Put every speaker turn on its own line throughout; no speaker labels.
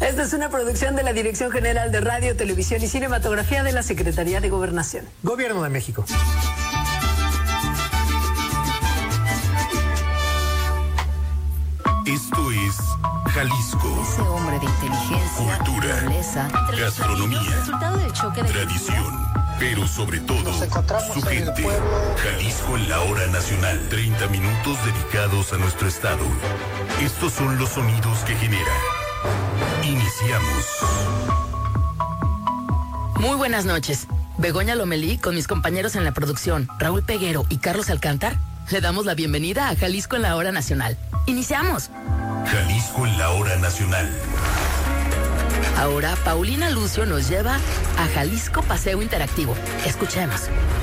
Esta es una producción de la Dirección General de Radio, Televisión y Cinematografía de la Secretaría de Gobernación.
Gobierno de México.
Esto es Jalisco.
Ese hombre de inteligencia,
cultura,
nobleza,
gastronomía,
resultado del choque de
tradición, pero sobre todo su gente. Jalisco en la hora nacional. 30 minutos dedicados a nuestro estado. Estos son los sonidos que genera. Iniciamos.
Muy buenas noches. Begoña Lomelí con mis compañeros en la producción, Raúl Peguero y Carlos Alcántar, le damos la bienvenida a Jalisco en la hora nacional. ¡Iniciamos!
Jalisco en la hora nacional.
Ahora, Paulina Lucio nos lleva a Jalisco Paseo Interactivo. Escuchemos.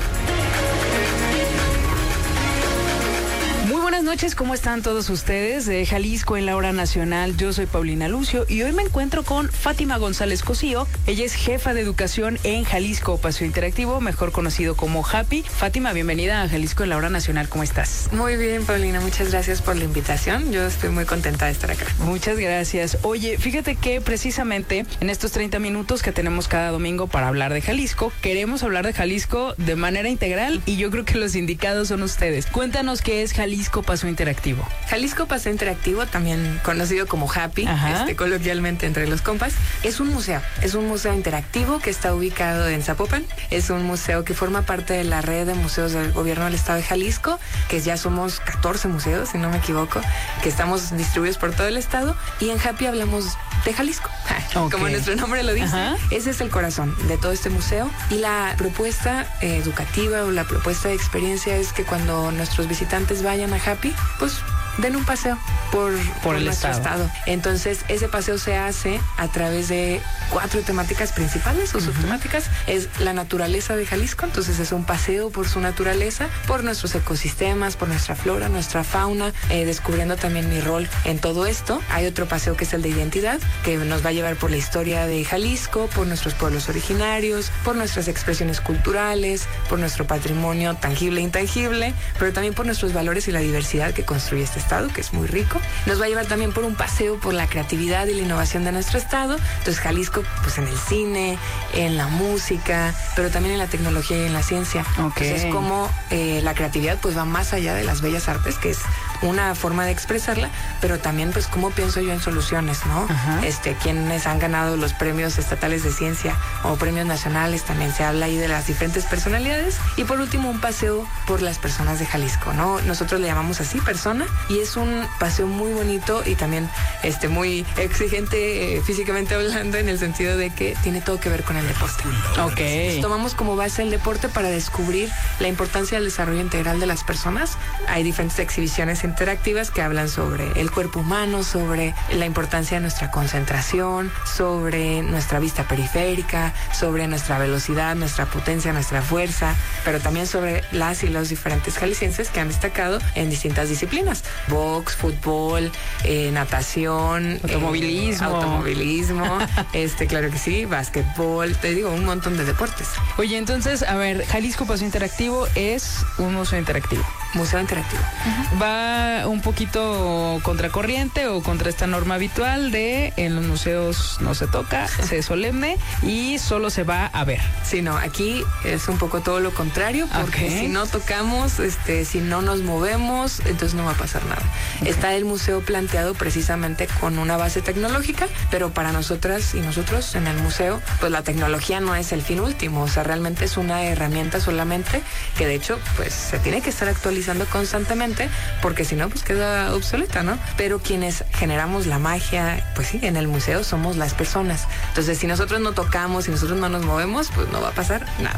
Muy buenas noches, ¿cómo están todos ustedes? De Jalisco en la hora nacional, yo soy Paulina Lucio y hoy me encuentro con Fátima González Cosío. Ella es jefa de educación en Jalisco Paseo Interactivo, mejor conocido como Happy. Fátima, bienvenida a Jalisco en la hora nacional, ¿cómo estás?
Muy bien, Paulina, muchas gracias por la invitación. Yo estoy muy contenta de estar acá.
Muchas gracias. Oye, fíjate que precisamente en estos 30 minutos que tenemos cada domingo para hablar de Jalisco, queremos hablar de Jalisco de manera integral y yo creo que los indicados son ustedes. Cuéntanos qué es Jalisco Paseo Interactivo.
Jalisco Paseo Interactivo, también conocido como Happy, coloquialmente entre los compas, es un museo. Es un museo interactivo que está ubicado en Zapopan. Es un museo que forma parte de la red de museos del gobierno del estado de Jalisco, que ya somos 14 museos, si no me equivoco, que estamos distribuidos por todo el estado. Y en Happy hablamos de Jalisco. Como nuestro nombre lo dice, ese es el corazón de todo este museo. Y la propuesta educativa o la propuesta de experiencia es que cuando nuestros visitantes vayan a Happy, pues den un paseo por
el
nuestro estado. Entonces, ese paseo se hace a través de 4 temáticas principales o subtemáticas. Es la naturaleza de Jalisco, entonces es un paseo por su naturaleza, por nuestros ecosistemas, por nuestra flora, nuestra fauna, descubriendo también mi rol en todo esto. Hay otro paseo que es el de identidad, que nos va a llevar por la historia de Jalisco, por nuestros pueblos originarios, por nuestras expresiones culturales, por nuestro patrimonio tangible e intangible, pero también por nuestros valores y la diversidad que construye este estado, que es muy rico. Nos va a llevar también por un paseo por la creatividad y la innovación de nuestro estado. Entonces Jalisco, pues en el cine, en la música, pero también en la tecnología y en la ciencia. Entonces como la creatividad pues va más allá de las bellas artes, que es una forma de expresarla, pero también pues cómo pienso yo en soluciones, ¿no? Quienes han ganado los premios estatales de ciencia o premios nacionales, también se habla ahí de las diferentes personalidades. Y por último, un paseo por las personas de Jalisco, ¿no? Nosotros le llamamos así, persona, y es un paseo muy bonito y también muy exigente físicamente hablando, en el sentido de que tiene todo que ver con el deporte. Entonces, tomamos como base el deporte para descubrir la importancia del desarrollo integral de las personas. Hay diferentes exhibiciones interactivas que hablan sobre el cuerpo humano, sobre la importancia de nuestra concentración, sobre nuestra vista periférica, sobre nuestra velocidad, nuestra potencia, nuestra fuerza, pero también sobre las y los diferentes jaliscienses que han destacado en distintas disciplinas: box, fútbol, natación, automovilismo, claro que sí, básquetbol, te digo, un montón de deportes.
Oye, entonces, a ver, Jalisco Paseo Interactivo es un museo interactivo.
Museo interactivo.
Va un poquito contracorriente o contra esta norma habitual de en los museos no se toca, se es solemne y solo se va a ver.
Sí, no, aquí es un poco todo lo contrario, porque si no tocamos, si no nos movemos, entonces no va a pasar nada. Está el museo planteado precisamente con una base tecnológica, pero para nosotras y nosotros en el museo, pues la tecnología no es el fin último, o sea, realmente es una herramienta solamente que de hecho, pues se tiene que estar actualizando constantemente, porque si no, pues queda obsoleta, ¿no? Pero quienes generamos la magia, pues sí, en el museo somos las personas. Entonces, si nosotros no tocamos, si nosotros no nos movemos, pues no va a pasar nada.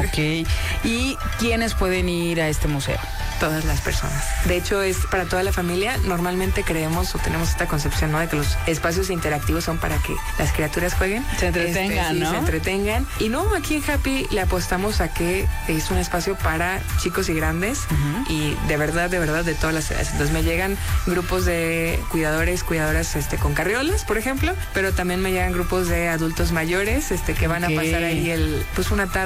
¿Y quiénes pueden ir a este museo?
Todas las personas. De hecho, es para toda la familia. Normalmente creemos o tenemos esta concepción, ¿no?, de que los espacios interactivos son para que las criaturas jueguen.
Se entretengan, ¿no?
Se entretengan. Y no, aquí en Happy le apostamos a que es un espacio para chicos y grandes y de verdad, de todas las edades. Entonces me llegan grupos de cuidadoras con carriolas, por ejemplo, pero también me llegan grupos de adultos mayores que van a pasar ahí una tarde, un sábado,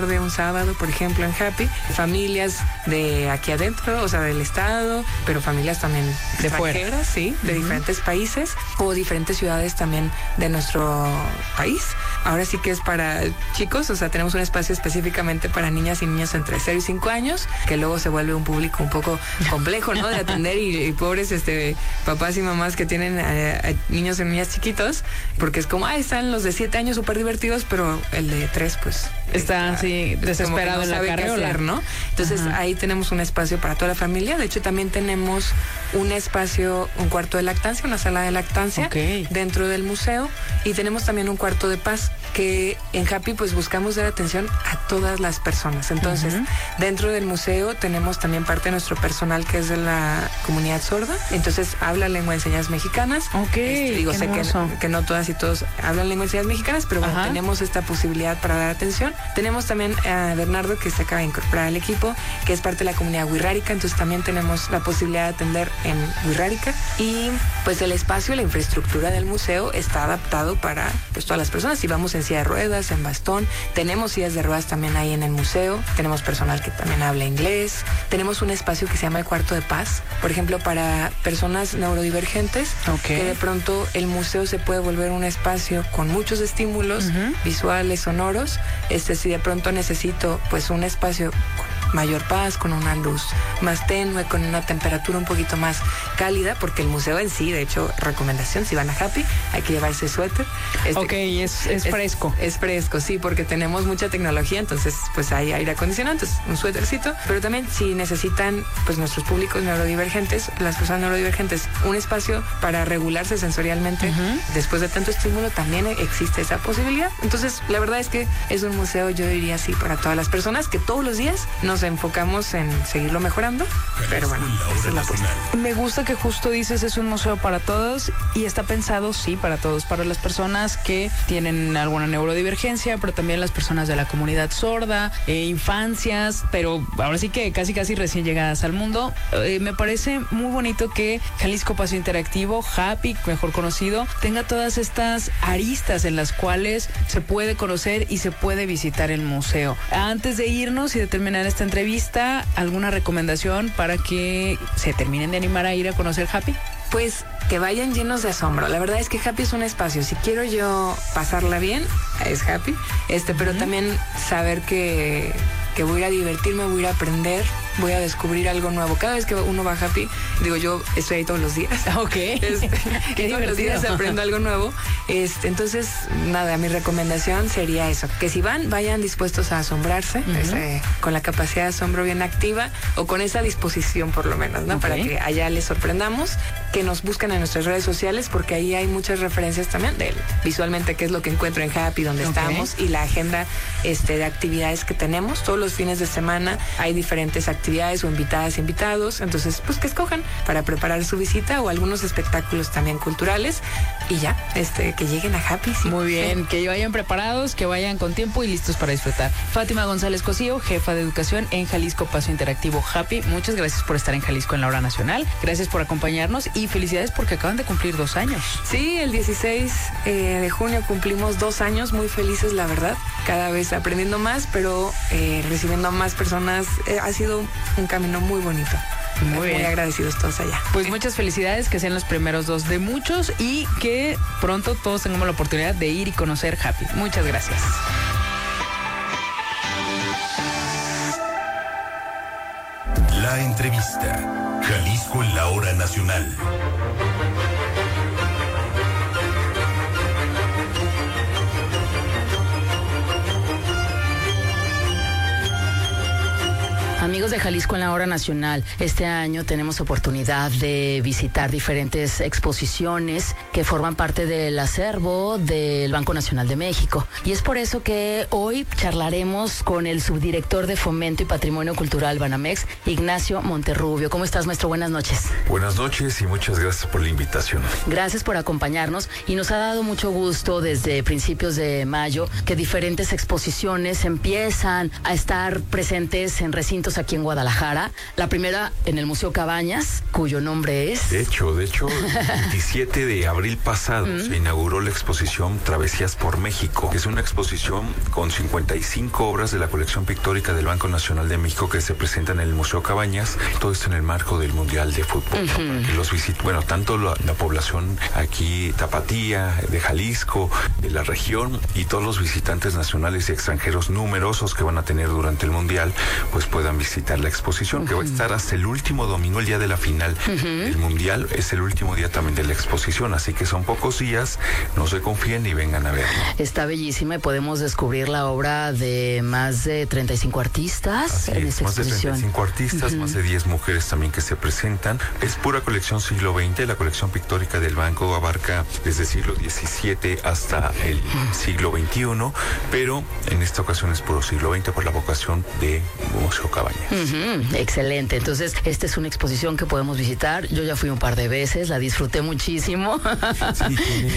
sábado, por ejemplo, en Happy, familias de aquí adentro, o sea, del estado, pero familias también
de
extranjeras,
fuera.
sí, de diferentes países o diferentes ciudades también de nuestro país. Ahora sí que es para chicos, o sea, tenemos un espacio específicamente para niñas y niños entre 0 y 5 años, que luego se vuelve un público un poco complejo, ¿no? De atender y pobres papás y mamás que tienen a niños y niñas chiquitos, porque es como, están los de 7 años súper divertidos, pero el de 3, pues...
Está así, desesperado en la carriola,
¿no? Entonces, ahí tenemos un espacio para toda la familia. De hecho, también tenemos un espacio, un cuarto de lactancia, una sala de lactancia dentro del museo, y tenemos también un cuarto de paz, que en Happy pues buscamos dar atención a todas las personas. Entonces, dentro del museo tenemos también parte de nuestro personal que es de la comunidad sorda, entonces habla lengua de señas mexicanas. Digo, sé que no todas y todos hablan lengua de señas mexicanas, pero bueno, tenemos esta posibilidad para dar atención. Tenemos también a Bernardo, que se acaba de incorporar al equipo, que es parte de la comunidad wixárika, entonces también tenemos la posibilidad de atender en wixárika, y pues el espacio, la infraestructura del museo está adaptado para pues todas las personas. Si vamos en silla de ruedas, en bastón, tenemos sillas de ruedas también ahí en el museo, tenemos personal que también habla inglés, tenemos un espacio que se llama el cuarto de paz, por ejemplo, para personas neurodivergentes, que de pronto el museo se puede volver un espacio con muchos estímulos visuales, sonoros. Si de pronto necesito pues un espacio con mayor paz, con una luz más tenue, con una temperatura un poquito más cálida, porque el museo en sí, de hecho, recomendación, si van a Happy, hay que llevarse suéter.
Es fresco.
Es fresco, sí, porque tenemos mucha tecnología, entonces pues hay aire acondicionado, entonces un suétercito, pero también si necesitan pues nuestros públicos neurodivergentes, las personas neurodivergentes, un espacio para regularse sensorialmente después de tanto estímulo, también existe esa posibilidad. Entonces, la verdad es que es un museo, yo diría así, para todas las personas, que todos los días nos enfocamos en seguirlo mejorando, pero bueno, esa es la postura.
Me gusta que justo dices, es un museo para todos, y está pensado, sí, para todos, para las personas que tienen alguna neurodivergencia, pero también las personas de la comunidad sorda, infancias, pero ahora sí que casi recién llegadas al mundo. Me parece muy bonito que Jalisco Paseo Interactivo, Happy, mejor conocido, tenga todas estas aristas en las cuales se puede conocer y se puede visitar el museo. Antes de irnos y de terminar esta entrevista, ¿alguna recomendación para que se terminen de animar a ir a conocer Happy?
Pues que vayan llenos de asombro. La verdad es que Happy es un espacio. Si quiero yo pasarla bien, es Happy. Pero también saber que voy a ir a divertirme, voy a ir a aprender, voy a descubrir algo nuevo. Cada vez que uno va a Happy, digo, yo estoy ahí todos los días.
Qué
todos los días aprendo algo nuevo. Entonces, nada, mi recomendación sería eso. Que si vayan dispuestos a asombrarse, con la capacidad de asombro bien activa, o con esa disposición por lo menos, ¿no? Para que allá les sorprendamos. Que nos busquen en nuestras redes sociales, porque ahí hay muchas referencias también de visualmente qué es lo que encuentro en Happy, donde estamos, y la agenda de actividades que tenemos. Todos los fines de semana hay diferentes actividades o invitados, entonces pues que escojan para preparar su visita, o algunos espectáculos también culturales, y ya, que lleguen a Happy. Sí.
Muy bien, que vayan preparados, que vayan con tiempo y listos para disfrutar. Fátima González Cosío, jefa de educación en Jalisco Paseo Interactivo Happy, muchas gracias por estar en Jalisco en la Hora Nacional, gracias por acompañarnos y felicidades porque acaban de cumplir 2 años.
Sí, el 16 de junio cumplimos 2 años, muy felices, la verdad, cada vez aprendiendo más, pero recibiendo a más personas. Ha sido un camino muy bonito. Muy agradecidos todos allá.
Pues muchas felicidades, que sean los primeros 2 de muchos, y que pronto todos tengamos la oportunidad de ir y conocer Happy. Muchas gracias.
La entrevista. Jalisco en la Hora Nacional.
Amigos de Jalisco en la Hora Nacional, este año tenemos oportunidad de visitar diferentes exposiciones que forman parte del acervo del Banco Nacional de México. Y es por eso que hoy charlaremos con el subdirector de Fomento y Patrimonio Cultural Banamex, Ignacio Monterrubio. ¿Cómo estás, maestro? Buenas noches.
Buenas noches y muchas gracias por la invitación.
Gracias por acompañarnos, y nos ha dado mucho gusto desde principios de mayo que diferentes exposiciones empiezan a estar presentes en recintos aquí aquí en Guadalajara. La primera en el Museo Cabañas, cuyo nombre es...
De hecho, el 27 de abril pasado se inauguró la exposición Travesías por México. Es una exposición con 55 obras de la colección pictórica del Banco Nacional de México que se presentan en el Museo Cabañas. Todo esto en el marco del Mundial de Fútbol. Que los tanto la población aquí tapatía, de Jalisco, de la región, y todos los visitantes nacionales y extranjeros numerosos que van a tener durante el Mundial, pues puedan visitar la exposición, que va a estar hasta el último domingo, el día de la final. El Mundial es el último día también de la exposición, así que son pocos días, no se confíen y vengan a verla.
Está bellísima y podemos descubrir la obra de más de 35 artistas en esta exposición.
Más de 35 artistas, más de 10 mujeres también que se presentan. Es pura colección siglo XX, la colección pictórica del banco abarca desde el siglo XVII hasta el siglo XXI, pero en esta ocasión es puro siglo XX por la vocación de Museo Cabañas.
Excelente, entonces esta es una exposición que podemos visitar. Yo ya fui un par de veces, la disfruté muchísimo.
Sí,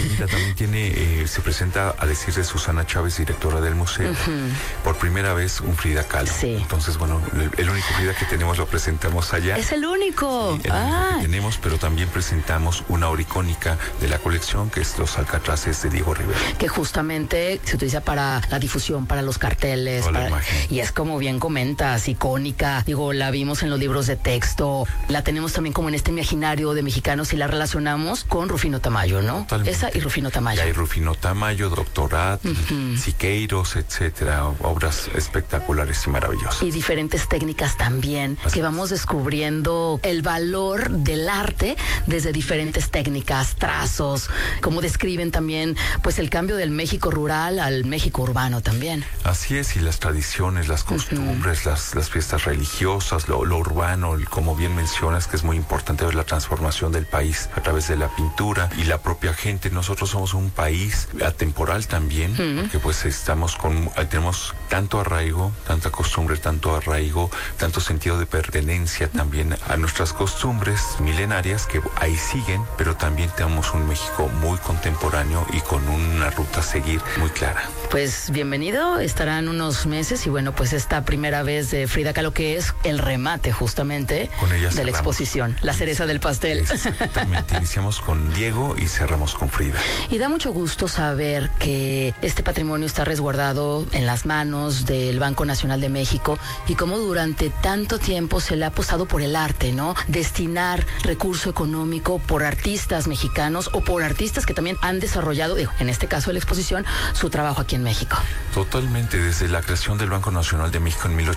también se presenta, a decir de Susana Chávez, directora del museo, por primera vez un Frida Kahlo.
Sí.
Entonces, bueno, el único Frida que tenemos lo presentamos allá.
Es el único.
Sí, el único que tenemos, pero también presentamos una obra icónica de la colección, que es Los Alcatraces de Diego Rivera.
Que justamente se utiliza para la difusión, para los carteles. Y es como bien comentas, icónica. Digo, la vimos en los libros de texto, la tenemos también como en este imaginario de mexicanos y la relacionamos con Rufino Tamayo, ¿no?
Totalmente.
Esa y Rufino Tamayo.
Y hay Rufino Tamayo, Doctorat, Siqueiros, etcétera. Obras espectaculares y maravillosas.
Y diferentes técnicas también, que vamos descubriendo el valor del arte desde diferentes técnicas, trazos, como describen también pues el cambio del México rural al México urbano también.
Así es, y las tradiciones, las costumbres, las fiestas religiosas, lo urbano, como bien mencionas, que es muy importante ver la transformación del país a través de la pintura y la propia gente. Nosotros somos un país atemporal también, porque pues tenemos tanto arraigo, tanta costumbre, tanto arraigo, tanto sentido de pertenencia también a nuestras costumbres milenarias que ahí siguen, pero también tenemos un México muy contemporáneo y con una ruta a seguir muy clara.
Pues bienvenido, estarán unos meses y bueno, pues esta primera vez de Frida Kahlo, que es el remate justamente de la exposición, la cereza del pastel.
Exactamente, iniciamos con Diego y cerramos con Frida.
Y da mucho gusto saber que este patrimonio está resguardado en las manos del Banco Nacional de México y cómo durante tanto tiempo se le ha apostado por el arte, ¿no? Destinar recurso económico por artistas mexicanos o por artistas que también han desarrollado, en este caso de la exposición, su trabajo aquí en México.
Totalmente, desde la creación del Banco Nacional de México en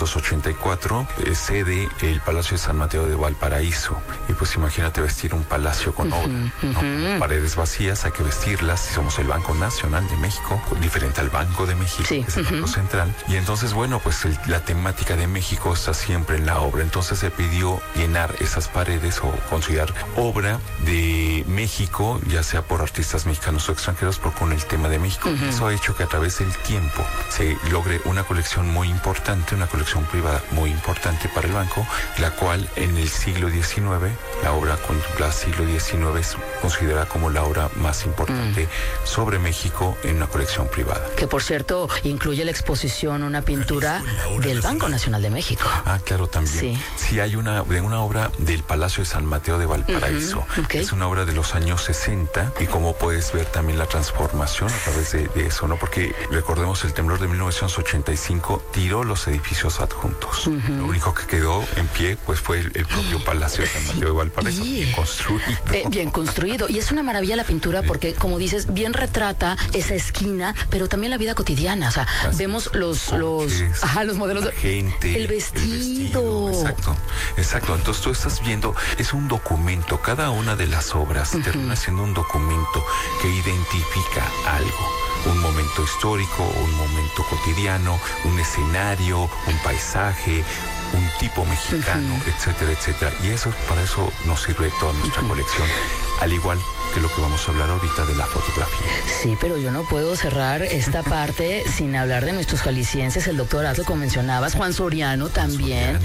1884, sede el Palacio de San Mateo de Valparaíso. Y pues imagínate vestir un palacio con obra, ¿no? Paredes vacías, hay que vestirlas. Somos el Banco Nacional de México, diferente al Banco de México, que es el Banco Central. Y entonces, bueno, pues la temática de México está siempre en la obra. Entonces se pidió llenar esas paredes o considerar obra de México, ya sea por artistas mexicanos o extranjeros, pero con el tema de México. Eso ha hecho que a través del tiempo se logre una colección muy importante, una colección privada muy importante para el banco, la cual en el siglo XIX, la obra contemplada siglo XIX es considerada como la obra más importante sobre México en una colección privada.
Que por cierto, incluye la exposición una pintura del Banco Nacional de México.
Ah, claro, también. Sí, hay una obra del Palacio de San Mateo de Valparaíso. Es una obra de los años 60 y como puedes ver también la transformación a través de eso, ¿no? Porque recordemos, el temblor de 1985 tiró los edificios adjuntos. Lo único que quedó en pie pues fue el propio Palacio de San Mateo de Valparaíso, bien construido.
Bien construido. Y es una maravilla la pintura porque, como dices, bien retrata esa esquina, pero también la vida cotidiana. O sea, vemos los modelos,
la gente,
el vestido.
Exacto. Entonces tú estás viendo, es un documento. Cada una de las obras termina siendo un documento que identifica algo. Un momento histórico, un momento cotidiano, un escenario, un paisaje, un tipo mexicano, etcétera, etcétera. Y para eso nos sirve toda nuestra colección, al igual que lo que vamos a hablar ahorita de la fotografía.
Sí, pero yo no puedo cerrar esta parte sin hablar de nuestros jaliscienses, el doctor Atl, como mencionabas, Juan Soriano también.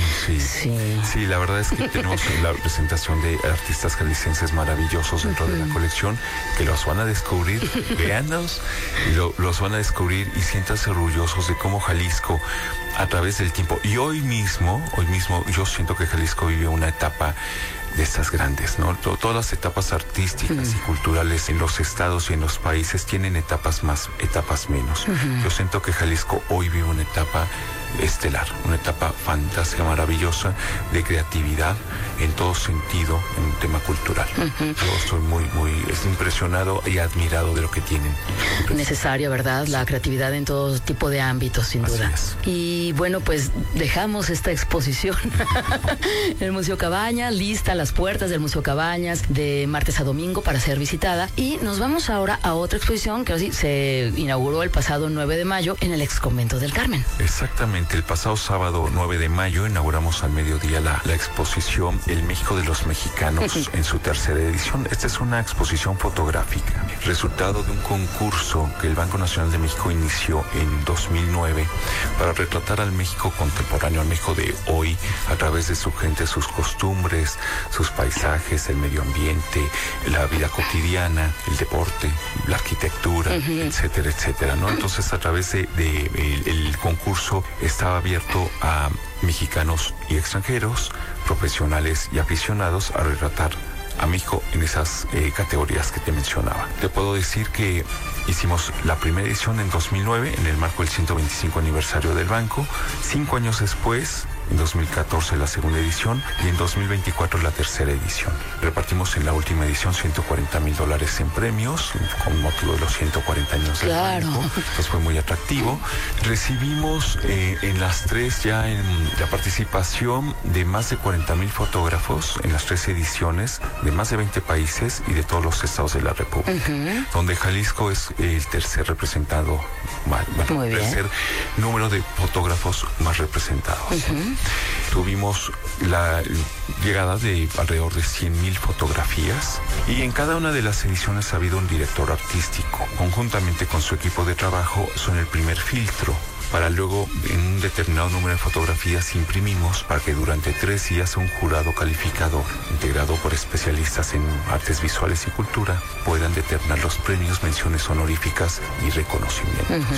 Sí, la verdad es que tenemos la presentación de artistas jaliscienses maravillosos dentro de la colección, que los van a descubrir, véanlos, y los van a descubrir y siéntanse orgullosos de cómo Jalisco, a través del tiempo, y hoy mismo hoy mismo yo siento que Jalisco vive una etapa de estas grandes, ¿no? Todas las etapas artísticas y culturales en los estados y en los países tienen etapas más, etapas menos. Yo siento que Jalisco hoy vive una etapa estelar, una etapa fantástica, maravillosa, de creatividad en todo sentido, en un tema cultural. Yo estoy muy impresionado y admirado de lo que tienen.
Necesaria, ¿verdad? La creatividad en todo tipo de ámbitos, sin duda.
Así es.
Y bueno, pues dejamos esta exposición en el Museo Cabañas, lista las puertas del Museo Cabañas de martes a domingo para ser visitada. Y nos vamos ahora a otra exposición que así se inauguró el pasado 9 de mayo en el Exconvento del Carmen.
Exactamente. El pasado sábado 9 de mayo inauguramos al mediodía la exposición El México de los Mexicanos en su tercera edición. Esta es una exposición fotográfica, resultado de un concurso que el Banco Nacional de México inició en 2009 para retratar al México contemporáneo, al México de hoy, a través de su gente, sus costumbres, sus paisajes, el medio ambiente, la vida cotidiana, el deporte, la arquitectura, etcétera, etcétera, ¿no? Entonces, a través de el concurso estaba abierto a mexicanos y extranjeros, profesionales y aficionados a retratar a México en esas categorías que te mencionaba. Te puedo decir que hicimos la primera edición en 2009 en el marco del 125 aniversario del banco. 5 años después, en 2014 la segunda edición y en 2024 la tercera edición. Repartimos en la última edición $140,000 en premios con motivo de los 140 años del banco. Pues fue muy atractivo. Recibimos en las tres ya en la participación de más de 40,000 fotógrafos en las 3 ediciones de más de 20 países y de todos los estados de la República, donde Jalisco es el tercer representado, tercer número de fotógrafos más representados. Tuvimos la llegada de alrededor de 100,000 fotografías y en cada una de las ediciones ha habido un director artístico. Conjuntamente con su equipo de trabajo son el primer filtro. Para luego, en un determinado número de fotografías, imprimimos para que durante 3 días un jurado calificador, integrado por especialistas en artes visuales y cultura, puedan determinar los premios, menciones honoríficas y reconocimientos.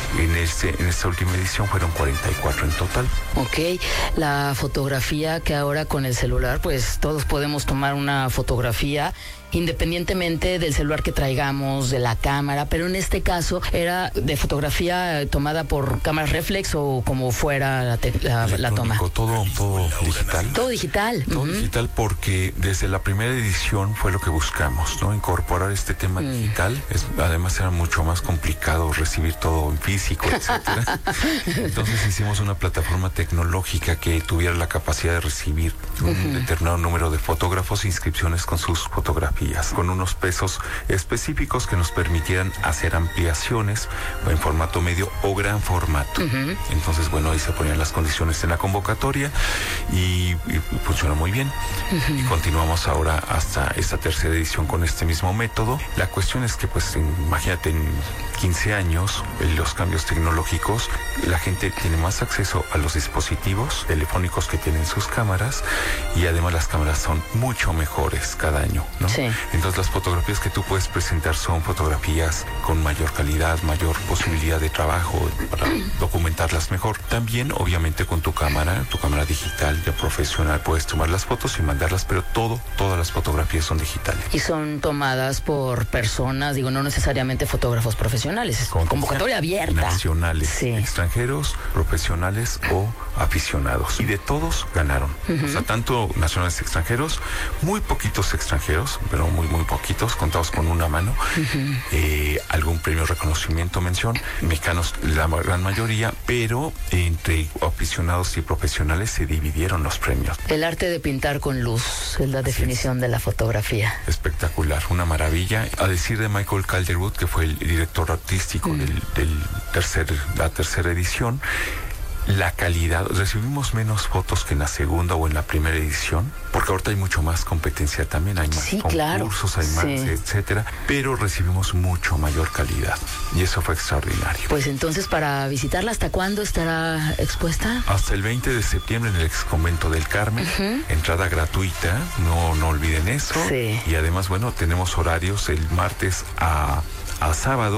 En esta última edición fueron 44 en total.
Ok, la fotografía que ahora con el celular, pues todos podemos tomar una fotografía independientemente del celular que traigamos, de la cámara, pero en este caso era de fotografía tomada por cámara reflex o como fuera la toma.
Todo digital.
Todo digital.
Todo digital porque desde la primera edición fue lo que buscamos, ¿no? Incorporar este tema digital. Además era mucho más complicado recibir todo en físico, etcétera. Entonces hicimos una plataforma tecnológica que tuviera la capacidad de recibir un determinado número de fotógrafos e inscripciones con sus fotografías, con unos pesos específicos que nos permitieran hacer ampliaciones en formato medio o gran formato. Entonces, bueno, ahí se ponían las condiciones en la convocatoria y funcionó muy bien. Y continuamos ahora hasta esta tercera edición con este mismo método. La cuestión es que, pues, imagínate, en 15 años, los cambios tecnológicos, la gente tiene más acceso a los dispositivos telefónicos que tienen sus cámaras y además las cámaras son mucho mejores cada año, ¿no? Sí. Entonces las fotografías que tú puedes presentar son fotografías con mayor calidad, mayor posibilidad de trabajo para documentarlas mejor. También, obviamente, con tu cámara digital ya profesional, puedes tomar las fotos y mandarlas, pero todas las fotografías son digitales.
Y son tomadas por personas, no necesariamente fotógrafos profesionales, es convocatoria abierta.
Nacionales, extranjeros, profesionales o aficionados. Y de todos ganaron. O sea, tanto nacionales extranjeros, muy poquitos extranjeros, pero muy poquitos, contados con una mano. Algún premio, reconocimiento, mención. Mexicanos, la gran mayoría, pero entre aficionados y profesionales se dividieron los premios.
El arte de pintar con luz es la definición de la fotografía.
Espectacular, una maravilla. A decir de Michael Calderwood, que fue el director artístico de la tercera edición, la calidad, recibimos menos fotos que en la segunda o en la primera edición, porque ahorita hay mucho más competencia también, hay más concursos, hay más, etcétera, pero recibimos mucho mayor calidad y eso fue extraordinario.
Pues entonces, para visitarla, ¿hasta cuándo estará expuesta?
Hasta el 20 de septiembre en el Exconvento del Carmen, entrada gratuita, no olviden eso, y además, bueno, tenemos horarios el martes a sábado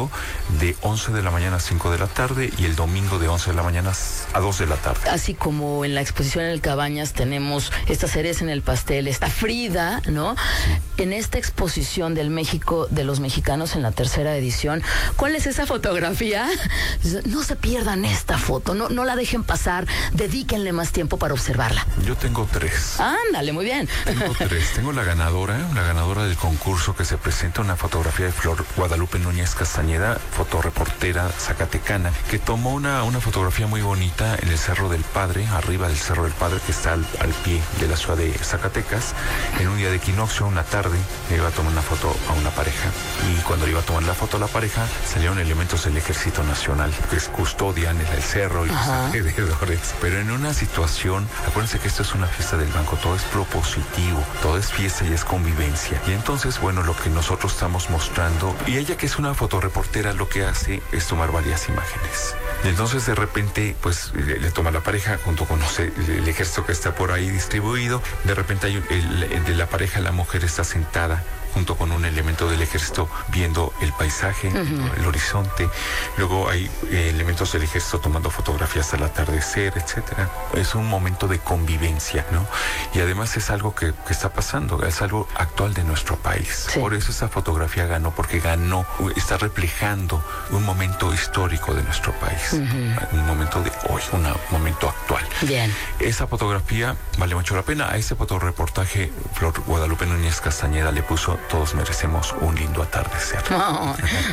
de 11 de la mañana a 5 de la tarde y el domingo de 11 de la mañana a 2 de la tarde.
Así como en la exposición en el Cabañas tenemos esta cereza en el pastel, esta Frida, ¿no? En esta exposición del México de los mexicanos en la 3ª edición, ¿cuál es esa fotografía? No se pierdan esta foto, no la dejen pasar, dedíquenle más tiempo para observarla.
Yo tengo 3.
Ándale, muy bien.
Tengo 3. Tengo la ganadora del concurso que se presenta, una fotografía de Flor Guadalupe Núñez Castañeda, fotoreportera zacatecana, que tomó una fotografía muy bonita en el Cerro del Padre, arriba del Cerro del Padre, que está al pie de la ciudad de Zacatecas. En un día de equinoccio, una tarde, iba a tomar una foto a una pareja, y cuando iba a tomar la foto a la pareja, salieron elementos del Ejército Nacional que custodian el cerro y los alrededores. Pero en una situación, acuérdense que esto es una fiesta del banco, todo es propositivo, todo es fiesta y es convivencia. Y entonces, bueno, lo que nosotros estamos mostrando, y ella, que es una fotoreportera, lo que hace es tomar varias imágenes. Y entonces de repente, pues le toma la pareja junto con el ejército que está por ahí distribuido. De repente de la pareja, la mujer está sentada junto con un elemento del ejército viendo el paisaje, el horizonte. Luego hay elementos del ejército tomando fotografías al atardecer, etcétera. Es un momento de convivencia, ¿no? Y además es algo que está pasando, es algo actual de nuestro país. Sí. Por eso esa fotografía ganó, porque está reflejando un momento histórico de nuestro país, un momento de hoy, un momento actual.
Bien.
Esa fotografía vale mucho la pena. A ese fotoreportaje Flor Guadalupe Núñez Castañeda le puso: todos merecemos un lindo atardecer.
Oh,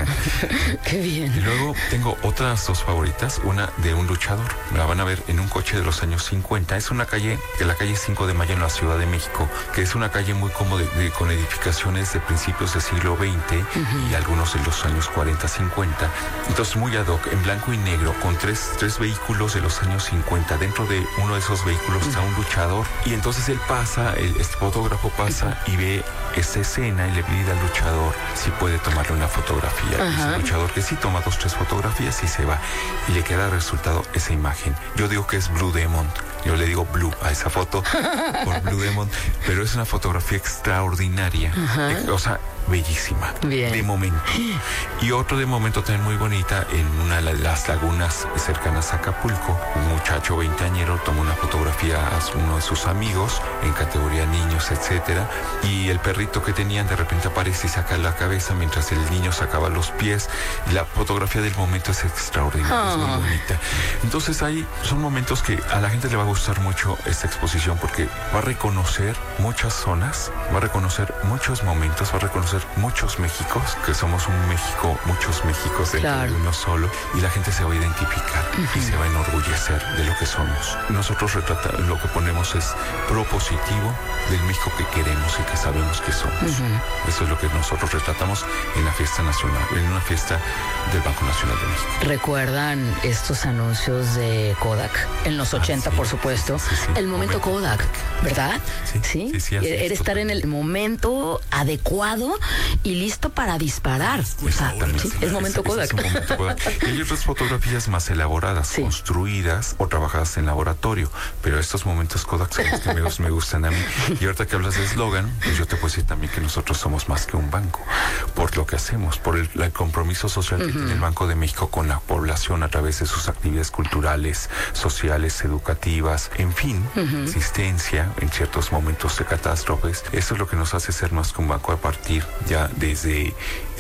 qué bien.
Y luego tengo otras 2 favoritas. Una de un luchador. La van a ver en un coche de los años 50. Es una calle, de la calle 5 de Mayo en la Ciudad de México, que es una calle muy cómoda, con edificaciones de principios del siglo XX y algunos de los años 40, 50. Entonces, muy ad hoc, en blanco y negro, con tres vehículos de los años 50. Dentro de uno de esos vehículos está un luchador. Y entonces él pasa, este fotógrafo pasa y ve esta escena y le pide al luchador si puede tomarle una fotografía. Ese luchador que sí toma 2, 3 fotografías y se va, y le queda resultado esa imagen. Yo digo que es Blue Demon. Yo le digo Blue a esa foto por Blue Demon, pero es una fotografía extraordinaria, o sea, bellísima.
Bien.
De momento. Y otro de momento también muy bonita, en una de las lagunas cercanas a Acapulco, un muchacho 20añero toma una fotografía a uno de sus amigos en categoría niños, etcétera, y el perrito que tenían de repente aparece y saca la cabeza mientras el niño sacaba los pies. Y la fotografía del momento es extraordinaria, es muy bonita. Entonces ahí son momentos que a la gente le va a gustar mucho esta exposición, porque va a reconocer muchas zonas, va a reconocer muchos momentos, va a reconocer muchos Méxicos, que somos un México, muchos Méxicos dentro de uno solo, y la gente se va a identificar y se va a enorgullecer de lo que somos. Nosotros lo que ponemos es propositivo del México que queremos y que sabemos que somos. Eso es lo que nosotros retratamos en la fiesta nacional, en una fiesta del Banco Nacional de México.
¿Recuerdan estos anuncios de Kodak? En los 80, por supuesto.
Sí.
El momento Kodak, ¿verdad?
Sí.
Era estar en el momento adecuado y listo para disparar. Es momento Kodak.
Es un momento Kodak. Y hay otras fotografías más elaboradas, construidas o trabajadas en laboratorio, pero estos momentos Kodak son los que me gustan a mí. Y ahorita que hablas de eslogan, pues yo te puedo decir también que nosotros somos más que un banco, por lo que hacemos, por el compromiso social que tiene el Banco de México con la población a través de sus actividades culturales, sociales, educativas, en fin, asistencia en ciertos momentos de catástrofes. Eso es lo que nos hace ser más que un banco a partir ya desde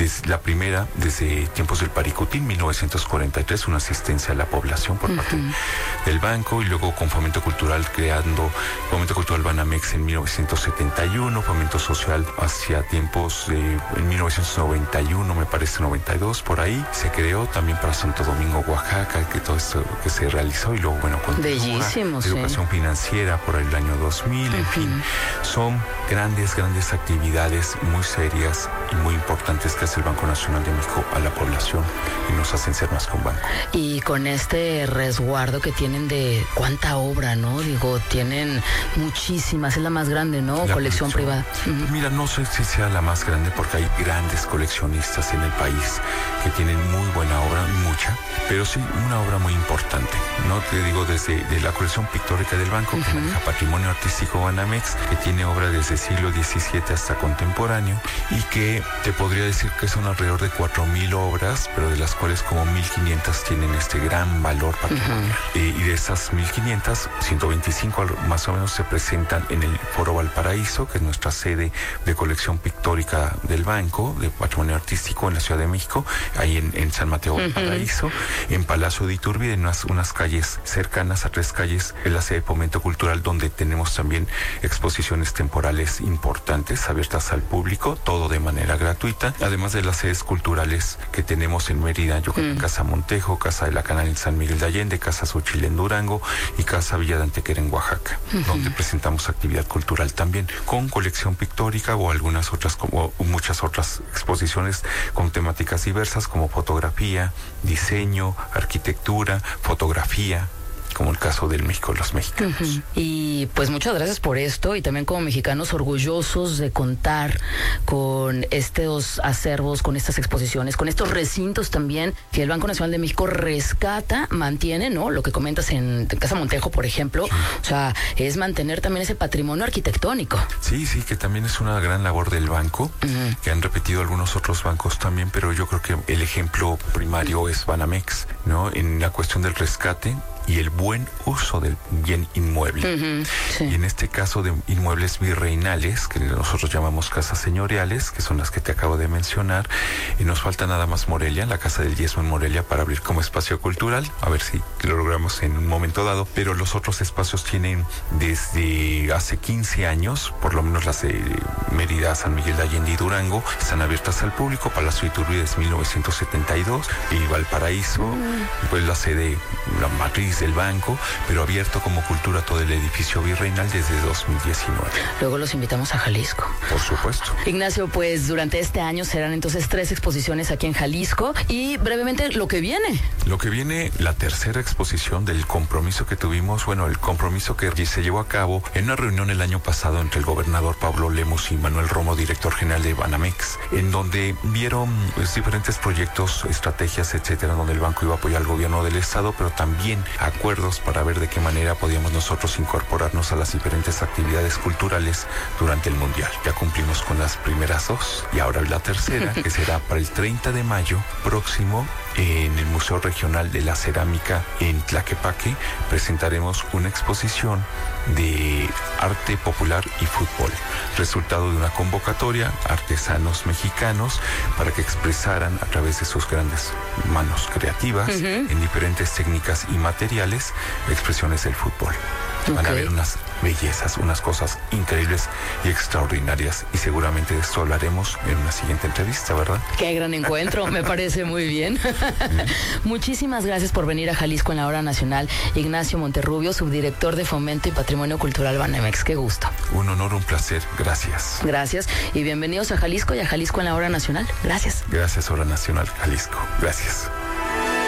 desde tiempos del Paricutín, 1943, una asistencia a la población por parte del banco, y luego con Fomento Cultural creando Fomento Cultural Banamex en 1971, Fomento Social hacia tiempos en 1991, me parece 92, por ahí se creó también para Santo Domingo, Oaxaca, que todo esto que se realizó, y luego con
bellísimo,
educación financiera por el año 2000, en fin, son grandes actividades muy serias y muy importantes que hace el Banco Nacional de México a la población y nos hacen ser más que un banco.
Y con este resguardo que tienen de cuánta obra, ¿no? Digo, tienen muchísimas, es la más grande, ¿no? Colección privada.
Mira, no sé si sea la más grande porque hay grandes coleccionistas en el país que tienen muy buena obra, mucha, pero sí una obra muy importante, ¿no? Te digo, desde la colección pictórica del banco, que maneja Patrimonio Artístico Banamex, que tiene obra desde el siglo XVII hasta contemporáneo, y que te podría decir que son alrededor de 4,000 obras, pero de las cuales como 1,500 tienen este gran valor patrimonial. Y de esas 1,500, 125 más o menos se presentan en el Foro Valparaíso, que es nuestra sede de colección pictórica del Banco de Patrimonio Artístico en la Ciudad de México, ahí en San Mateo Valparaíso, en Palacio de Iturbide, en unas calles cercanas a 3 calles, en la sede de Fomento Cultural, donde tenemos también exposiciones temporales importantes abiertas al público, todo de manera gratuita, además de las sedes culturales que tenemos en Mérida, Yucatán, Casa Montejo, Casa de la Canal en San Miguel de Allende, Casa Xochitl en Durango y Casa Villa de Antequera en Oaxaca, donde presentamos actividad cultural también con colección pictórica o algunas otras, como muchas otras exposiciones con temáticas diversas como fotografía, diseño, arquitectura, fotografía, como el caso del México de los mexicanos.
Y pues muchas gracias por esto, y también como mexicanos orgullosos de contar con estos acervos, con estas exposiciones, con estos recintos también que el Banco Nacional de México rescata, mantiene, ¿no? Lo que comentas en Casa Montejo, por ejemplo, o sea, es mantener también ese patrimonio arquitectónico.
Sí, que también es una gran labor del banco, que han repetido algunos otros bancos también, pero yo creo que el ejemplo primario es Banamex, ¿no? En la cuestión del rescate y el buen uso del bien inmueble. Y en este caso de inmuebles virreinales, que nosotros llamamos casas señoriales, que son las que te acabo de mencionar, y nos falta nada más Morelia, la Casa del Yesmo en Morelia, para abrir como espacio cultural, a ver si lo logramos en un momento dado, pero los otros espacios tienen desde hace 15 años, por lo menos las de Mérida, San Miguel de Allende y Durango, están abiertas al público. Palacio de Iturbide es 1972, y Valparaíso, pues la sede, la matriz del banco, pero abierto como cultura todo el edificio virreinal desde 2019.
Luego los invitamos a Jalisco.
Por supuesto.
Ignacio, pues durante este año serán entonces 3 exposiciones aquí en Jalisco, y brevemente lo que viene.
Lo que viene, la tercera exposición del compromiso que tuvimos, bueno, el compromiso que se llevó a cabo en una reunión el año pasado entre el gobernador Pablo Lemus y Manuel Romo, director general de Banamex, en donde vieron pues, diferentes proyectos, estrategias, etcétera, donde el banco iba a apoyar al gobierno del estado, pero también acuerdos para ver de qué manera podíamos nosotros incorporarnos a las diferentes actividades culturales durante el Mundial. Ya cumplimos con las primeras 2 y ahora la tercera, que será para el 30 de mayo próximo en el Museo Regional de la Cerámica en Tlaquepaque. Presentaremos una exposición de arte popular y fútbol, resultado de una convocatoria artesanos mexicanos para que expresaran a través de sus grandes manos creativas en diferentes técnicas y materiales expresiones del fútbol. Van a ver unas bellezas, unas cosas increíbles y extraordinarias, y seguramente de esto hablaremos en una siguiente entrevista, ¿verdad?
Qué gran encuentro, me parece muy bien. Muchísimas gracias por venir a Jalisco en la Hora Nacional, Ignacio Monterrubio, subdirector de Fomento y Patrimonio Cultural Banamex. Qué gusto.
Un honor, un placer. Gracias.
Gracias, y bienvenidos a Jalisco y a Jalisco en la Hora Nacional. Gracias.
Gracias, Hora Nacional Jalisco. Gracias.